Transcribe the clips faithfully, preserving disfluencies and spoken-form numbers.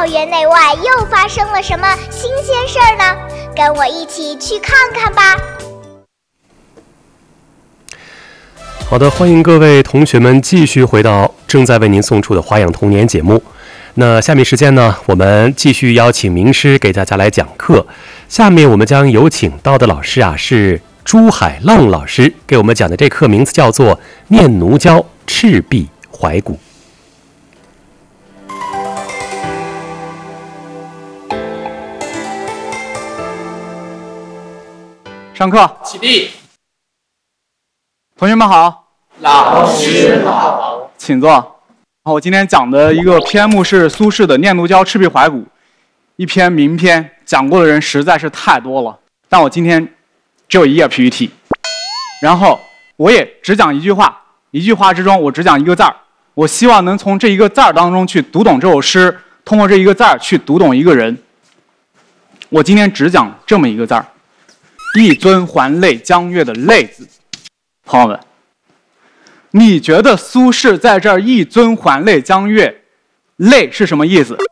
校园内外又发生了什么新鲜事儿呢？跟我一起去看看吧。 好的，欢迎各位同学们继续回到正在为您送出的花样童年节目。那下面时间呢，我们继续邀请名师给大家来讲课。下面我们将有请到的老师啊是朱海浪老师，给我们讲的这课名字叫做《念奴娇·赤壁怀古》。 上课， 起立。 同学们好， 老师好， 请坐。我今天讲的一个篇目是苏轼的《念奴娇·赤壁怀古》，一篇名篇，讲过的人实在是太多了。但我今天只有一页 P P T， 然后我也只讲一句话，一句话之中我只讲一个字儿。我希望能从这一个字儿当中去读懂这首诗，通过这一个字儿去读懂一个人。我今天只讲这么一个字儿，一尊还酹江月的酹字。朋友们，你觉得苏轼在这儿一尊还酹江月，酹是什么意思？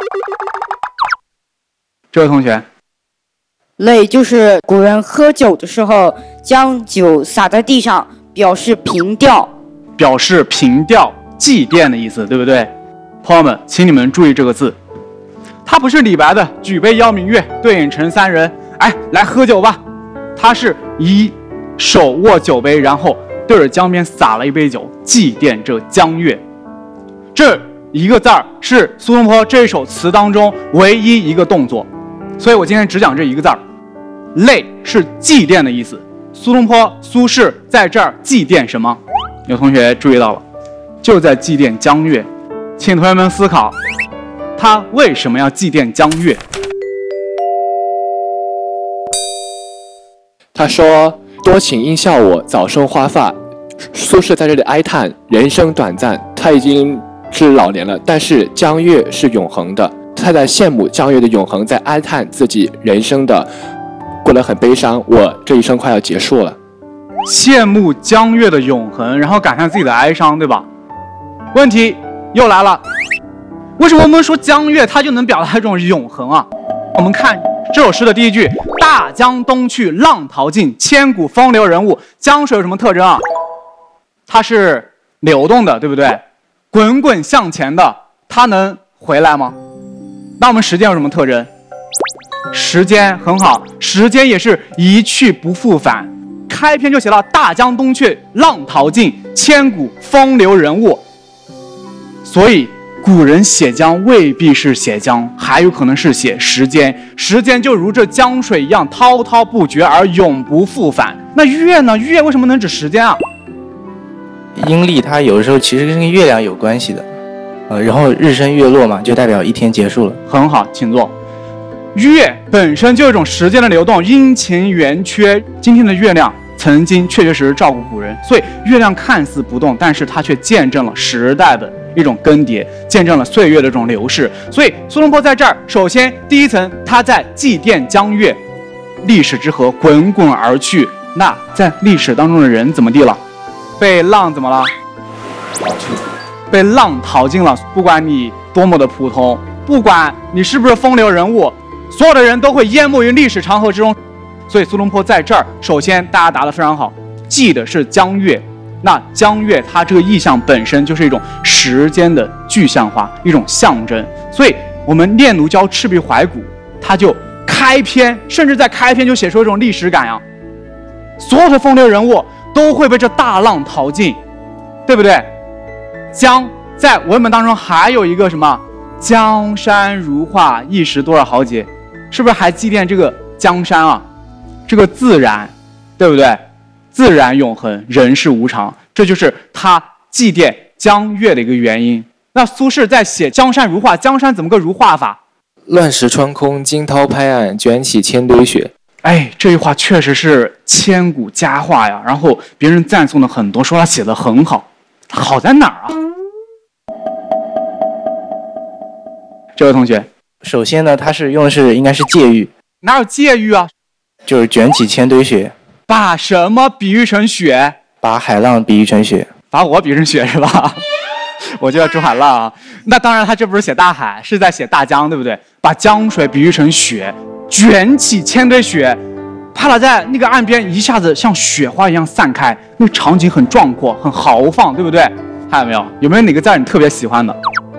这位同学， 酹就是古人喝酒的时候将酒洒在地上，表示凭吊， 表示凭吊、祭奠的意思，对不对？朋友们，请你们注意这个字，它不是李白的举杯邀明月，对影成三人，哎，来喝酒吧。它是一手握酒杯，然后对着江边洒了一杯酒，祭奠这江月。这一个字儿是苏东坡这首词当中唯一一个动作，所以我今天只讲这一个字儿。酹是祭奠的意思。苏东坡、苏轼在这儿祭奠什么？有同学注意到了，就在祭奠江月。请同学们思考，他为什么要祭奠江月？ 他说：“多情应笑我早收花发。”苏轼在这里哀叹人生短暂，他已经是老年了，但是江月是永恒的。他在羡慕江月的永恒，在哀叹自己人生的过得很悲伤，我这一生快要结束了。 羡慕江月的永恒，然后感叹自己的哀伤，对吧？问题又来了，为什么我们说江月它就能表达这种永恒啊？我们看这首诗的第一句：大江东去，浪淘尽，千古风流人物。江水有什么特征啊？它是流动的，对不对？滚滚向前的，它能回来吗？那我们时间有什么特征？时间很好，时间也是一去不复返。开篇就写到大江东去，浪淘尽，千古风流人物。所以古人写江未必是写江，还有可能是写时间。时间就如这江水一样滔滔不绝而永不复返。那月呢？月为什么能指时间啊？ 阴历它有的时候其实跟月亮有关系的，呃，然后日升月落嘛，就代表一天结束了。 很好，请坐。月本身就有一种时间的流动，阴晴圆缺。今天的月亮曾经确确实实照顾古人，所以月亮看似不动，但是它却见证了时代的一种更迭，见证了岁月的这种流逝。所以苏东坡在这儿，首先第一层他在祭奠江月，历史之河滚滚而去。那在历史当中的人怎么地了？被浪怎么了？被浪淘尽了。不管你多么的普通，不管你是不是风流人物，所有的人都会淹没于历史长河之中。所以苏东坡在这儿，首先大家答得非常好，记的是江月。那江月它这个意象本身就是一种时间的具象化，一种象征。所以我们念奴娇·赤壁怀古，它就开篇，甚至在开篇就写出一种历史感呀。所有的风流人物都会被这大浪淘尽，对不对？江在文本当中还有一个什么？江山如画，一时多少豪杰，是不是还祭奠这个江山啊？这个自然，对不对？自然永恒，人世无常，这就是他祭奠江月的一个原因。那苏轼在写江山如画，江山怎么个如画法？ 乱石穿空，惊涛拍岸，卷起千堆雪。 哎，这句话确实是千古佳话呀。然后别人赞颂的很多，说他写的很好，好在哪儿啊？这位同学， 首先呢，它是用的是应该是借喻。 哪有借喻啊？ 就是卷起千堆雪。 把什么比喻成雪？ 把海浪比喻成雪。 把我比喻成雪是吧？ 我觉得朱海浪啊，那当然他这不是写大海，是在写大江，对不对？把江水比喻成雪，卷起千堆雪，拍打在那个岸边，一下子像雪花一样散开，那个场景很壮阔，很豪放，对不对？看到没有？有没有哪个字你特别喜欢的？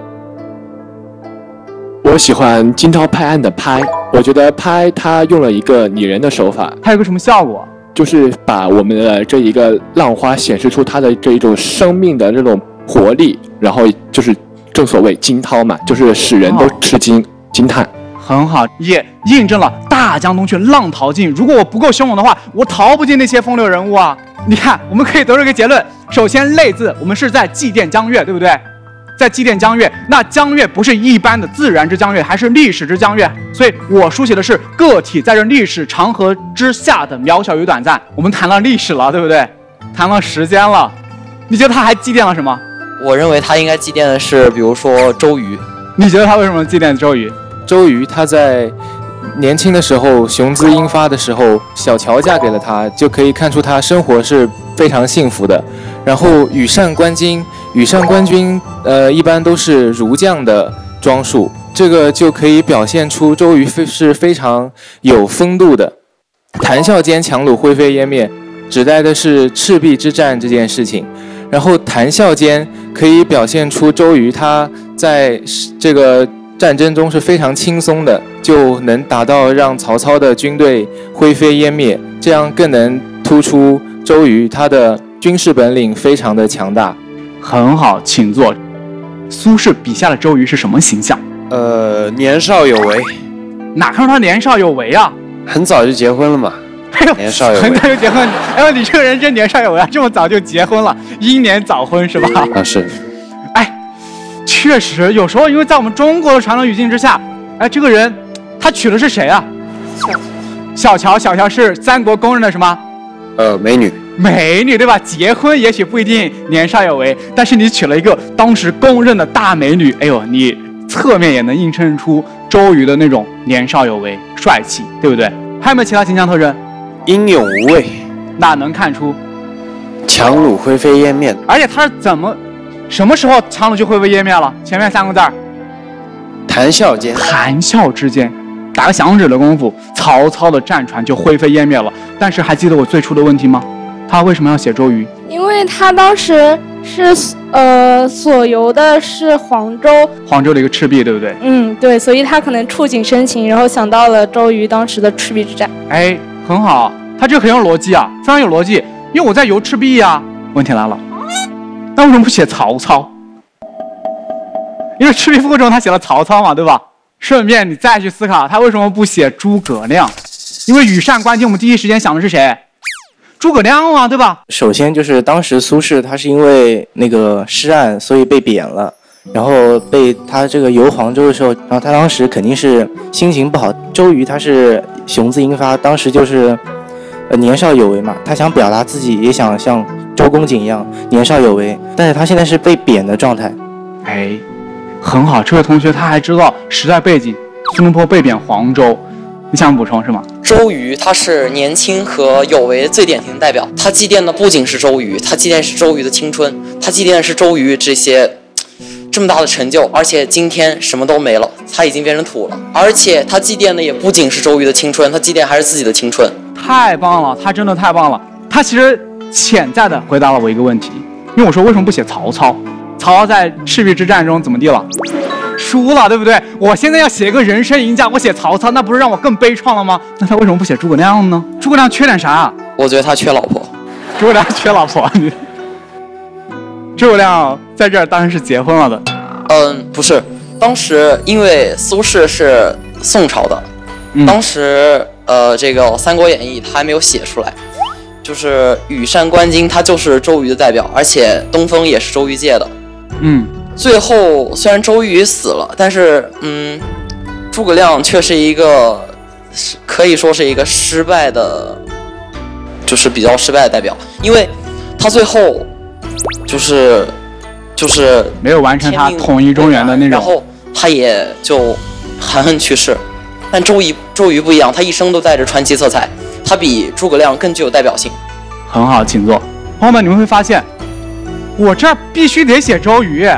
我喜欢惊涛拍岸的拍，我觉得拍它用了一个拟人的手法， 它有个什么效果？ 就是把我们的这一个浪花显示出它的这一种生命的这种活力，然后就是正所谓惊涛嘛，就是使人都吃惊、惊叹。 很好，也印证了大江东去浪淘尽。如果我不够凶猛的话，我淘不进那些风流人物啊！你看，我们可以得出一个结论：首先，类字我们是在祭奠江月，对不对？在祭奠江月，那江月不是一般的自然之江月，还是历史之江月。所以我书写的是个体在这历史长河之下的渺小与短暂。我们谈了历史了，对不对？谈了时间了，你觉得他还祭奠了什么？ 我认为他应该祭奠的是，比如说周瑜。 你觉得他为什么祭奠周瑜？ 周瑜他在年轻的时候雄姿英发的时候，小乔嫁给了他，就可以看出他生活是非常幸福的。然后羽扇纶巾，羽扇纶巾，呃，一般都是儒将的装束，这个就可以表现出周瑜非是非常有风度的。谈笑间，樯橹灰飞烟灭，指代的是赤壁之战这件事情。然后谈笑间可以表现出周瑜他在这个战争中是非常轻松的，就能达到让曹操的军队灰飞烟灭，这样更能突出周瑜他的军事本领非常的强大。 很好，请坐。苏轼笔下的周瑜是什么形象？ 呃，年少有为。 哪看出他年少有为啊？ 很早就结婚了嘛。 哎呦， 年少有为， 很早就结婚。哎呦，你这个人真年少有为啊！这么早就结婚了，英年早婚是吧？ 啊，是。 哎，确实，有时候因为在我们中国的传统语境之下，哎，这个人他娶的是谁啊？小乔，小乔是三国公认的什么？ 呃，美女。 美女对吧？结婚也许不一定年少有为，但是你娶了一个当时公认的大美女，哎呦，你侧面也能映衬出周瑜的那种年少有为、帅气，对不对？还有没有其他形象特征？ 英勇无畏， 那能看出樯橹灰飞烟灭。 而且他是怎么、什么时候樯橹就灰飞烟灭了？前面三个字儿， 谈笑间， 谈笑之间。打个响指的功夫，曹操的战船就灰飞烟灭了。但是还记得我最初的问题吗？他为什么要写周瑜？ 因为他当时是呃所游的是黄州， 黄州的一个赤壁，对不对？ 嗯，对，所以他可能触景生情，然后想到了周瑜当时的赤壁之战。 哎，很好，他这个很有逻辑啊，非常有逻辑。因为我在游赤壁呀、啊。问题来了，那为什么不写曹操？因为赤壁赋中他写了曹操嘛，对吧？顺便你再去思考，他为什么不写诸葛亮？因为羽扇纶巾，我们第一时间想的是谁？诸葛亮啊，对吧？ 首先就是当时苏轼他是因为那个诗案，所以被贬了，然后被他这个游黄州的时候，然后他当时肯定是心情不好。周瑜他是雄姿英发，当时就是呃年少有为嘛，他想表达自己，也想像周公瑾一样年少有为，但是他现在是被贬的状态。 哎，很好，这位同学他还知道时代背景，苏东坡被贬黄州，你想补充是吗？ 周瑜他是年轻和有为最典型的代表，他祭奠的不仅是周瑜，他祭奠是周瑜的青春，他祭奠的是周瑜这些这么大的成就，而且今天什么都没了，他已经变成土了。而且他祭奠的也不仅是周瑜的青春，他祭奠还是自己的青春。 太棒了，他真的太棒了。他其实潜在的回答了我一个问题，因为我说为什么不写曹操？曹操在赤壁之战中怎么地了？输了，对不对？我现在要写一个人生赢家，我写曹操，那不是让我更悲怆了吗？那他为什么不写诸葛亮呢？诸葛亮缺点啥？ 我觉得他缺老婆。 诸葛亮缺老婆？诸葛亮在这儿当然是结婚了的。 嗯，不是，当时因为苏轼是宋朝的， 嗯、 当时呃这个《三国演义》他还没有写出来，就是羽扇纶巾，他就是周瑜的代表，而且东风也是周瑜借的。 嗯。 最后虽然周瑜死了，但是嗯，诸葛亮却是一个可以说是一个失败的，就是比较失败的代表，因为他最后就是就是没有完成他统一中原的那种， 然后他也就含恨去世。但周瑜周瑜不一样，他一生都带着传奇色彩，他比诸葛亮更具有代表性。 很好，请坐。朋友们，你们会发现，我这儿必须得写周瑜。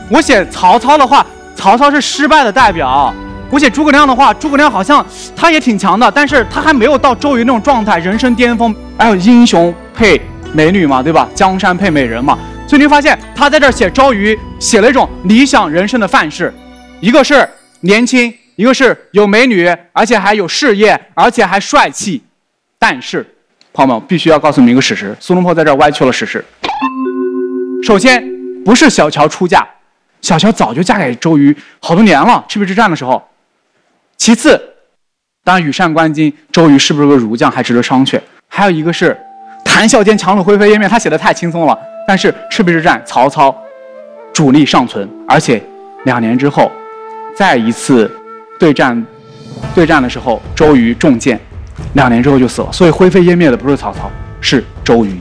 我写曹操的话，曹操是失败的代表；我写诸葛亮的话，诸葛亮好像他也挺强的，但是他还没有到周瑜那种状态，人生巅峰。还有英雄配美女嘛，对吧？江山配美人嘛。所以你会发现，他在这儿写周瑜，写了一种理想人生的范式，一个是年轻，一个是有美女，而且还有事业，而且还帅气。但是，朋友们，必须要告诉你们一个事实：苏东坡在这儿歪曲了事实。首先，不是小乔出嫁，小乔早就嫁给周瑜好多年了，赤壁之战的时候。其次，当然羽扇纶巾，周瑜是不是个儒将还值得商榷。还有一个是谈笑间，樯橹灰飞烟灭，他写的太轻松了。但是赤壁之战，曹操主力尚存，而且两年之后，再一次对战，对战的时候，周瑜中箭，两年之后就死了。所以灰飞烟灭的不是曹操，是周瑜。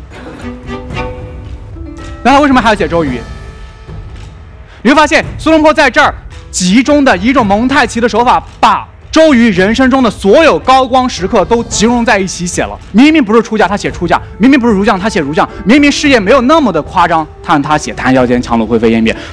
那他为什么还要写周瑜？你会发现，苏东坡在这儿集中的以一种蒙太奇的手法，把周瑜人生中的所有高光时刻都集中在一起写了。明明不是出嫁，他写出嫁；明明不是儒将，他写儒将；明明事业没有那么的夸张，他让他写谈笑间，樯橹灰飞烟灭。